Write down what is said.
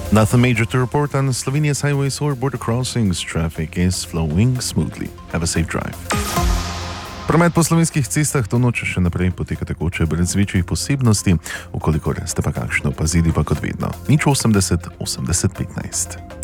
Nothing major to report on Slovenia's highways or border crossings. Traffic is flowing smoothly. Have a safe drive. Promet po slovenskih cestah to noč še naprej poteka tekoče brez večjih posebnosti, ukolikor ste pa kakšno opazili, pa kot vedno. 080 80 15.